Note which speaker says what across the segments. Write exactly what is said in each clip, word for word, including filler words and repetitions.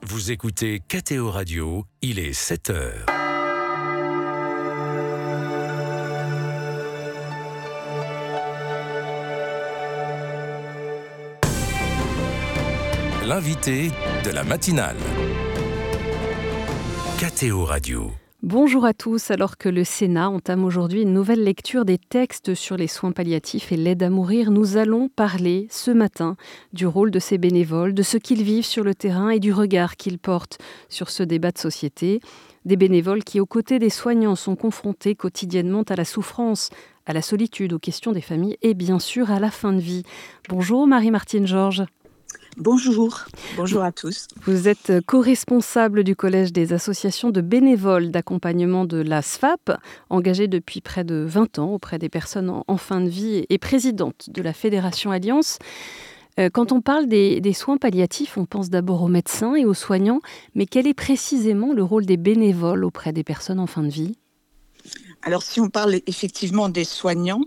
Speaker 1: Vous écoutez K T O Radio, il est sept heures. L'invité de la matinale. K T O Radio.
Speaker 2: Bonjour à tous. Alors que le Sénat entame aujourd'hui une nouvelle lecture des textes sur les soins palliatifs et l'aide à mourir, nous allons parler ce matin du rôle de ces bénévoles, de ce qu'ils vivent sur le terrain et du regard qu'ils portent sur ce débat de société. Des bénévoles qui, aux côtés des soignants, sont confrontés quotidiennement à la souffrance, à la solitude, aux questions des familles et bien sûr à la fin de vie. Bonjour Marie-Martine Georges.
Speaker 3: Bonjour, bonjour à tous.
Speaker 2: Vous êtes co-responsable du Collège des associations de bénévoles d'accompagnement de la S F A P, engagée depuis près de vingt ans auprès des personnes en, en fin de vie et présidente de la Fédération Alliance. Euh, quand on parle des, des soins palliatifs, on pense d'abord aux médecins et aux soignants, mais quel est précisément le rôle des bénévoles auprès des personnes en fin de vie ?
Speaker 3: Alors, si on parle effectivement des soignants,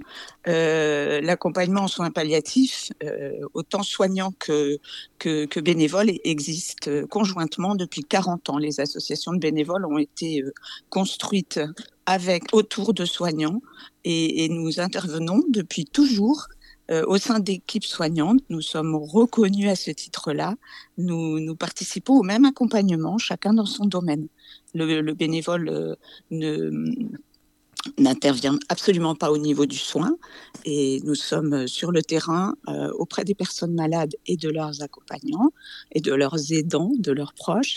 Speaker 3: euh, l'accompagnement en soins palliatifs, euh, autant soignants que, que, que bénévoles, existe conjointement depuis quarante ans. Les associations de bénévoles ont été euh, construites avec, autour de soignants et, et nous intervenons depuis toujours euh, au sein d'équipes soignantes. Nous sommes reconnus à ce titre-là. Nous, nous participons au même accompagnement, chacun dans son domaine. Le, le bénévole euh, ne... n'intervient absolument pas au niveau du soin et nous sommes sur le terrain euh, auprès des personnes malades et de leurs accompagnants et de leurs aidants, de leurs proches,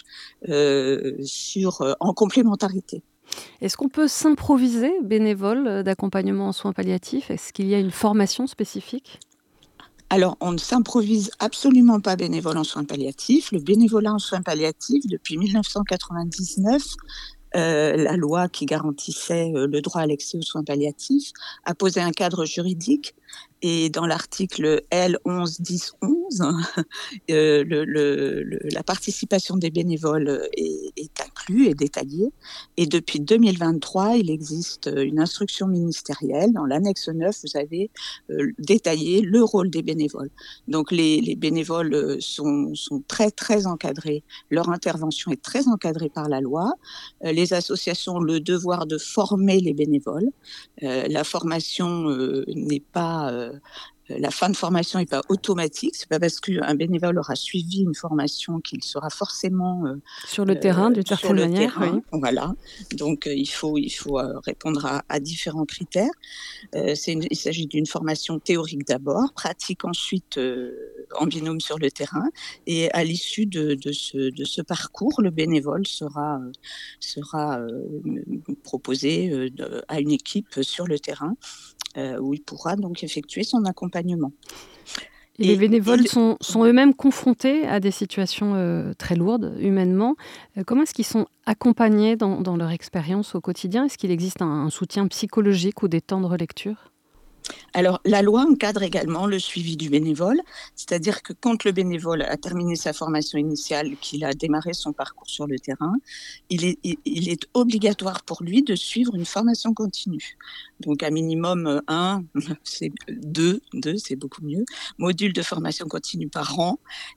Speaker 3: euh, sur, euh, en complémentarité.
Speaker 2: Est-ce qu'on peut s'improviser bénévole d'accompagnement en soins palliatifs ? Est-ce qu'il y a une formation spécifique ?
Speaker 3: Alors, on ne s'improvise absolument pas bénévole en soins palliatifs. Le bénévolat en soins palliatifs, depuis dix-neuf cent quatre-vingt-dix-neuf, Euh, la loi qui garantissait euh, le droit à l'accès aux soins palliatifs a posé un cadre juridique et dans l'article L onze dix onze, euh, le, le, le, la participation des bénévoles est, est inclue et détaillée. Et depuis deux mille vingt-trois, il existe une instruction ministérielle. Dans l'annexe neuf, vous avez euh, détaillé le rôle des bénévoles. Donc les, les bénévoles sont, sont très, très encadrés. Leur intervention est très encadrée par la loi. Euh, les associations ont le devoir de former les bénévoles. Euh, la formation euh, n'est pas... Euh, La fin de formation n'est pas automatique. C'est pas parce qu'un bénévole aura suivi une formation qu'il sera forcément euh,
Speaker 2: sur le terrain, d'une
Speaker 3: euh,
Speaker 2: certaine manière.
Speaker 3: Terrain.
Speaker 2: Oui.
Speaker 3: Voilà. Donc euh, il faut il faut euh, répondre à, à différents critères. Euh, c'est une, il s'agit d'une formation théorique d'abord, pratique ensuite euh, en binôme sur le terrain. Et à l'issue de, de ce de ce parcours, le bénévole sera euh, sera euh, proposé euh, de, à une équipe sur le terrain. Euh, où il pourra donc effectuer son accompagnement.
Speaker 2: Et, et les bénévoles et... sont, sont eux-mêmes confrontés à des situations euh, très lourdes humainement. Euh, comment est-ce qu'ils sont accompagnés dans, dans leur expérience au quotidien ? Est-ce qu'il existe un, un soutien psychologique ou des temps de relecture ?
Speaker 3: Alors, la loi encadre également le suivi du bénévole, c'est-à-dire que quand le bénévole a terminé sa formation initiale, qu'il a démarré son parcours sur le terrain, il est, il est obligatoire pour lui de suivre une formation continue. Donc, à minimum un, c'est deux, deux, c'est beaucoup mieux, modules de formation continue par an.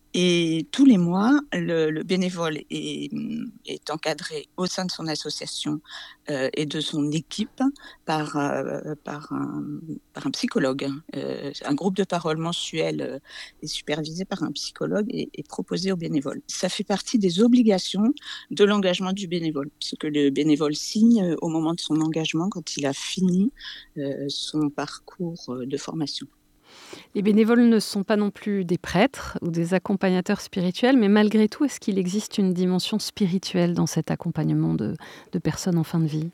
Speaker 3: Et tous les mois, le, le bénévole est, est encadré au sein de son association euh, et de son équipe par, euh, par, un, par un psychologue. Euh, un groupe de parole mensuel euh, est supervisé par un psychologue et est proposé aux bénévoles. Ça fait partie des obligations de l'engagement du bénévole, ce que le bénévole signe au moment de son engagement quand il a fini euh, son parcours de formation.
Speaker 2: Les bénévoles ne sont pas non plus des prêtres ou des accompagnateurs spirituels, mais malgré tout, est-ce qu'il existe une dimension spirituelle dans cet accompagnement de, de personnes en fin de vie ?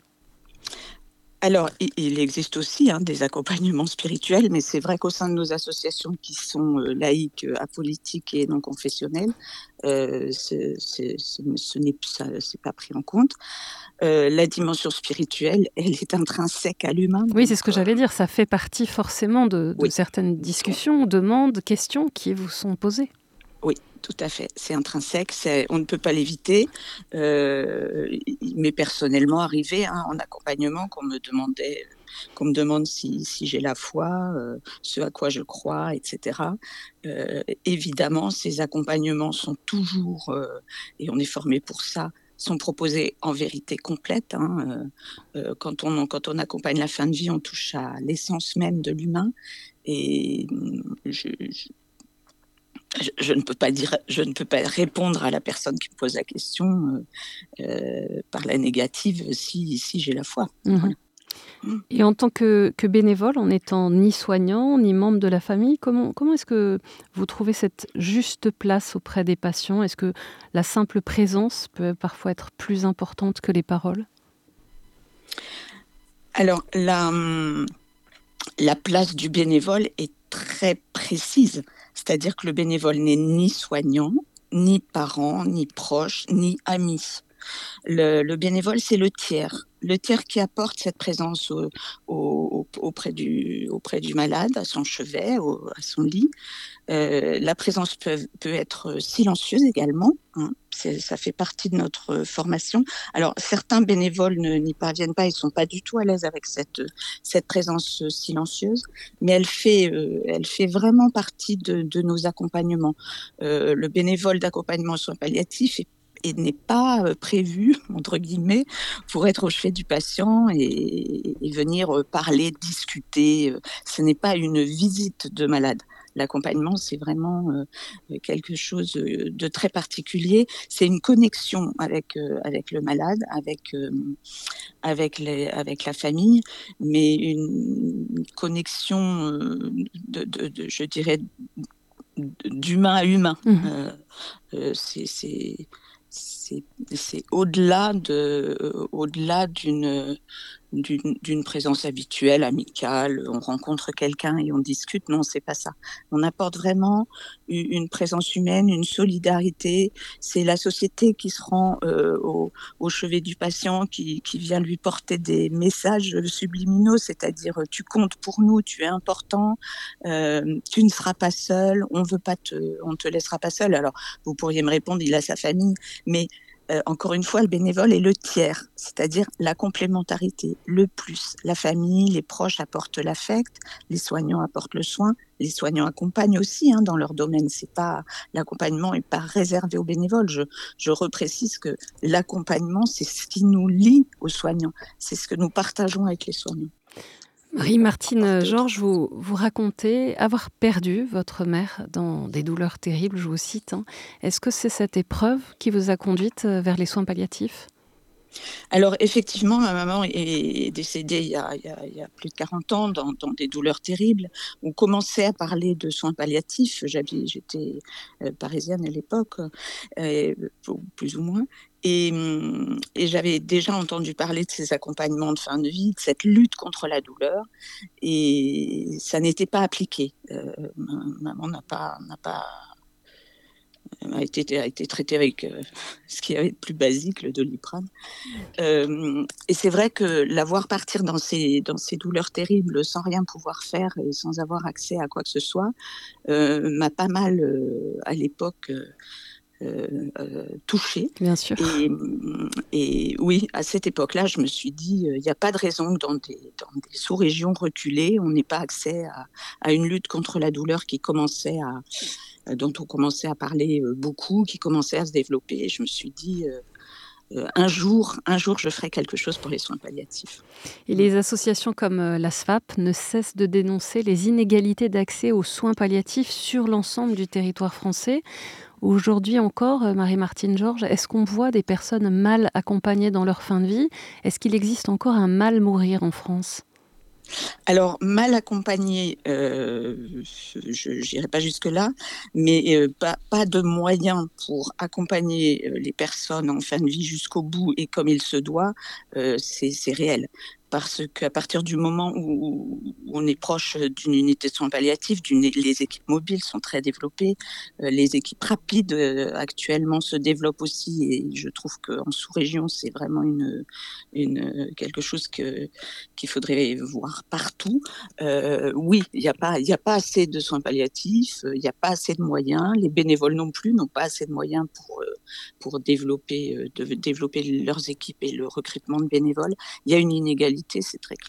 Speaker 3: Alors, il existe aussi hein, des accompagnements spirituels, mais c'est vrai qu'au sein de nos associations qui sont euh, laïques, apolitiques et non confessionnelles, euh, c'est, c'est, c'est, ce n'est ça, c'est pas pris en compte. Euh, la dimension spirituelle, elle est intrinsèque à l'humain.
Speaker 2: Oui, donc, c'est ce que j'allais dire. Ça fait partie forcément de, de oui. certaines discussions, demandes, questions qui vous sont posées.
Speaker 3: Oui, tout à fait. C'est intrinsèque, c'est, on ne peut pas l'éviter. Euh, il m'est personnellement arrivé hein, en accompagnement qu'on me demandait qu'on me demande si, si j'ai la foi, euh, ce à quoi je crois, et cetera. Euh, évidemment, ces accompagnements sont toujours, euh, et on est formé pour ça, sont proposés en vérité complète. Hein. Euh, euh, quand, on, quand on accompagne la fin de vie, on touche à l'essence même de l'humain. Et je, je, je, je ne peux pas dire, je ne peux pas répondre à la personne qui me pose la question euh, euh, par la négative si, si j'ai la foi.
Speaker 2: Mmh.
Speaker 3: Voilà.
Speaker 2: Et en tant que, que bénévole, en étant ni soignant, ni membre de la famille, comment, comment est-ce que vous trouvez cette juste place auprès des patients? Est-ce que la simple présence peut parfois être plus importante que les paroles?
Speaker 3: Alors, la, la place du bénévole est très précise. C'est-à-dire que le bénévole n'est ni soignant, ni parent, ni proche, ni ami. Le, le bénévole, c'est le tiers. Le tiers qui apporte cette présence au, au, auprès, du, auprès du malade, à son chevet, au, à son lit. Euh, la présence peut, peut être silencieuse également. Hein. C'est, ça fait partie de notre formation. Alors, certains bénévoles ne, n'y parviennent pas, ils ne sont pas du tout à l'aise avec cette, cette présence silencieuse, mais elle fait, euh, elle fait vraiment partie de, de nos accompagnements. Euh, le bénévole d'accompagnement aux soins palliatifs est et n'est pas prévu, entre guillemets, pour être au chevet du patient et, et venir parler, discuter. Ce n'est pas une visite de malade. L'accompagnement, c'est vraiment euh, quelque chose de très particulier. C'est une connexion avec, euh, avec le malade, avec, euh, avec, les, avec la famille, mais une connexion, euh, de, de, de, je dirais, d'humain à humain. Mmh. Euh, euh, c'est... c'est C'est, c'est au-delà, de, euh, au-delà d'une, d'une, d'une présence habituelle, amicale, on rencontre quelqu'un et on discute. Non, c'est pas ça. On apporte vraiment une présence humaine, une solidarité. C'est la société qui se rend euh, au, au chevet du patient, qui, qui vient lui porter des messages subliminaux, c'est-à-dire tu comptes pour nous, tu es important, euh, tu ne seras pas seul, on veut pas te, on te laissera pas seul. Alors, vous pourriez me répondre, il a sa famille, mais Euh, encore une fois, le bénévole est le tiers, c'est-à-dire la complémentarité, le plus. La famille, les proches apportent l'affect, les soignants apportent le soin, les soignants accompagnent aussi hein, dans leur domaine. C'est pas, l'accompagnement n'est pas réservé aux bénévoles. Je, je reprécise que l'accompagnement, c'est ce qui nous lie aux soignants, c'est ce que nous partageons avec les soignants.
Speaker 2: Marie-Martine Georges, vous, vous racontez avoir perdu votre mère dans des douleurs terribles, je vous cite. Hein. Est-ce que c'est cette épreuve qui vous a conduite vers les soins palliatifs ?
Speaker 3: Alors effectivement, ma maman est décédée il y a, il y a, il y a plus de quarante ans dans, dans des douleurs terribles. On commençait à parler de soins palliatifs. J'avais, j'étais euh, parisienne à l'époque, euh, plus ou moins. Et, et j'avais déjà entendu parler de ces accompagnements de fin de vie, de cette lutte contre la douleur. Et ça n'était pas appliqué. Euh, maman n'a pas... N'a pas a été, a été traité avec euh, ce qu'il y avait de plus basique, le Doliprane. Euh, et c'est vrai que la voir partir dans ces, dans ces douleurs terribles sans rien pouvoir faire et sans avoir accès à quoi que ce soit euh, m'a pas mal, euh, à l'époque, euh, euh, touchée.
Speaker 2: Bien sûr.
Speaker 3: Et, et oui, à cette époque-là, je me suis dit, il euh, n'y a pas de raison que dans des, dans des sous-régions reculées, on n'ait pas accès à, à une lutte contre la douleur qui commençait à dont on commençait à parler beaucoup, qui commençait à se développer. Et je me suis dit, euh, un jour, un jour, je ferai quelque chose pour les soins palliatifs.
Speaker 2: Et les associations comme la S F A P ne cessent de dénoncer les inégalités d'accès aux soins palliatifs sur l'ensemble du territoire français. Aujourd'hui encore, Marie-Martine Georges, est-ce qu'on voit des personnes mal accompagnées dans leur fin de vie ? Est-ce qu'il existe encore un mal mourir en France ?
Speaker 3: Alors, mal accompagné, euh, je n'irai pas jusque-là, mais euh, pas, pas de moyens pour accompagner les personnes en fin de vie jusqu'au bout et comme il se doit, euh, c'est, c'est réel. Parce qu'à partir du moment où, où on est proche d'une unité de soins palliatifs, d'une, les équipes mobiles sont très développées, euh, les équipes rapides euh, actuellement se développent aussi, et je trouve qu'en sous-région, c'est vraiment une, une, quelque chose que, qu'il faudrait voir partout. Euh, oui, il n'y a pas, il n'y a pas assez de soins palliatifs, il n'y a pas assez de moyens, les bénévoles non plus n'ont pas assez de moyens pour, pour développer, de, développer leurs équipes et le recrutement de bénévoles. Il y a une inégalité, c'est très clair.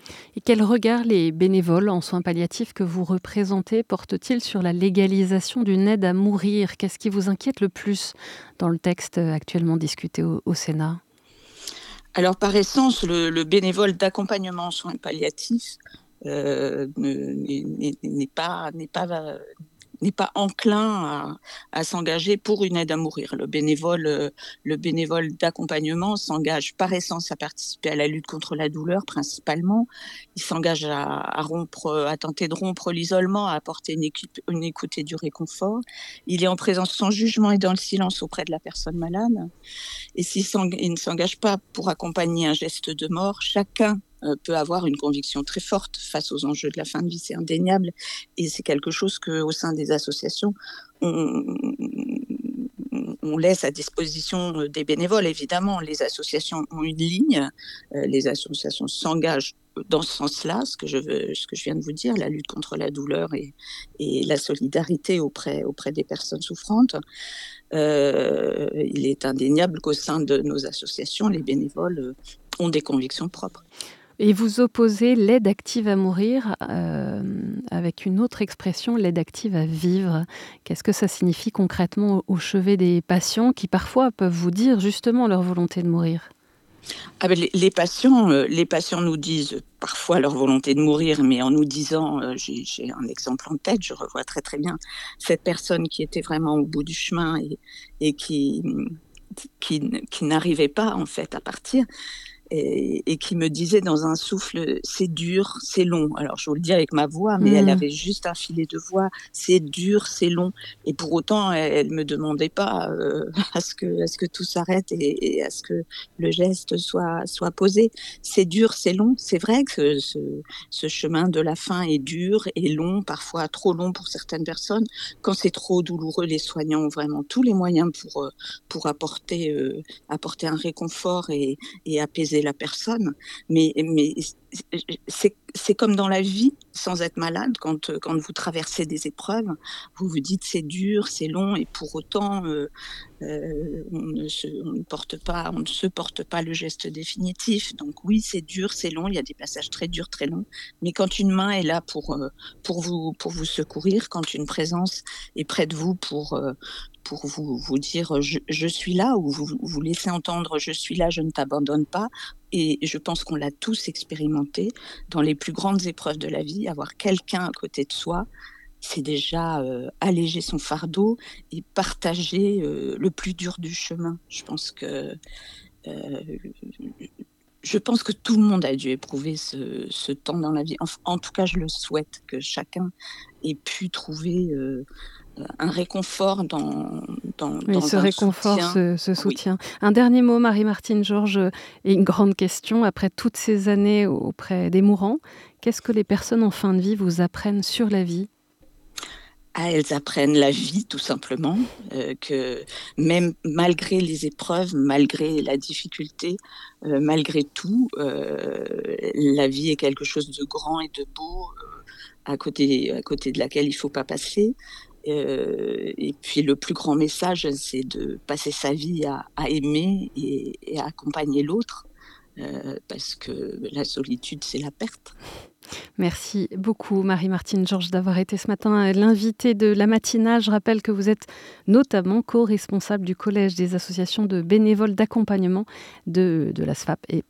Speaker 2: Et quel regard les bénévoles en soins palliatifs que vous représentez portent-ils sur la légalisation d'une aide à mourir? Qu'est-ce qui vous inquiète le plus dans le texte actuellement discuté au, au Sénat?
Speaker 3: Alors, par essence, le, le bénévole d'accompagnement en soins palliatifs euh, ne- n'est n'est- n'est pas, n'est pas, euh, n'est pas enclin à, à s'engager pour une aide à mourir. Le bénévole, euh, le bénévole d'accompagnement s'engage par essence à participer à la lutte contre la douleur principalement. Il s'engage à, à rompre, à tenter de rompre l'isolement, à apporter une, équipe, une écoute et du réconfort. Il est en présence sans jugement et dans le silence auprès de la personne malade. Et s'il ne s'engage pas pour accompagner un geste de mort, chacun euh, peut avoir une conviction très forte face aux enjeux de la fin de vie, c'est indéniable. Et c'est quelque chose qu'au sein des associations, on, on laisse à disposition des bénévoles. Évidemment, les associations ont une ligne, euh, les associations s'engagent dans ce sens-là, ce que je veux, ce que je viens de vous dire, la lutte contre la douleur et, et la solidarité auprès, auprès des personnes souffrantes. Euh, il est indéniable qu'au sein de nos associations, les bénévoles ont des convictions propres.
Speaker 2: Et vous opposez l'aide active à mourir euh, avec une autre expression, l'aide active à vivre. Qu'est-ce que ça signifie concrètement au chevet des patients qui parfois peuvent vous dire justement leur volonté de mourir?
Speaker 3: Ah ben les, les patients, euh, les patients nous disent parfois leur volonté de mourir, mais en nous disant, euh, j'ai, j'ai un exemple en tête, je revois très très bien cette personne qui était vraiment au bout du chemin et, et qui, qui, qui n'arrivait pas en fait à partir. Et, et qui me disait dans un souffle, c'est dur, c'est long. Alors je vous le dis avec ma voix, mais mmh. elle avait juste un filet de voix, c'est dur, c'est long. Et pour autant, elle ne me demandait pas euh, à, ce que, à ce que tout s'arrête et, et à ce que le geste soit, soit posé. C'est dur, c'est long. C'est vrai que ce, ce chemin de la fin est dur et long, parfois trop long pour certaines personnes. Quand c'est trop douloureux, les soignants ont vraiment tous les moyens pour, pour apporter, euh, apporter un réconfort et, et apaiser la personne, mais, mais c'est, c'est comme dans la vie, sans être malade, quand, quand vous traversez des épreuves, vous vous dites c'est dur, c'est long, et pour autant, euh, euh, on, ne se, on, ne porte pas, on ne se porte pas le geste définitif. Donc oui, c'est dur, c'est long, il y a des passages très durs, très longs, mais quand une main est là pour, pour, vous, pour vous secourir, quand une présence est près de vous pour... pour vous, vous dire je, je suis là, ou vous, vous laissez entendre je suis là, je ne t'abandonne pas. Et je pense qu'on l'a tous expérimenté dans les plus grandes épreuves de la vie, avoir quelqu'un à côté de soi, c'est déjà euh, alléger son fardeau et partager euh, le plus dur du chemin. Je pense que euh, je pense que tout le monde a dû éprouver ce, ce temps dans la vie. En, en tout cas, je le souhaite que chacun ait pu trouver euh, un réconfort dans, dans,
Speaker 2: oui,
Speaker 3: dans
Speaker 2: ce
Speaker 3: un
Speaker 2: réconfort,
Speaker 3: soutien.
Speaker 2: ce, ce soutien. Oui. Un
Speaker 3: Oui.
Speaker 2: dernier mot, Marie-Martine Georges, et une grande question. Après toutes ces années auprès des mourants, qu'est-ce que les personnes en fin de vie vous apprennent sur la vie ?
Speaker 3: Ah, elles apprennent la vie, tout simplement, euh, que même malgré les épreuves, malgré la difficulté, euh, malgré tout, euh, la vie est quelque chose de grand et de beau, euh, à côté, à côté de laquelle il ne faut pas passer. Euh, et puis le plus grand message, c'est de passer sa vie à, à aimer et, et à accompagner l'autre, euh, parce que la solitude, c'est la perte.
Speaker 2: Merci beaucoup Marie-Martine Georges d'avoir été ce matin l'invitée de la matinale. Je rappelle que vous êtes notamment co-responsable du Collège des associations de bénévoles d'accompagnement de, de la S F A P et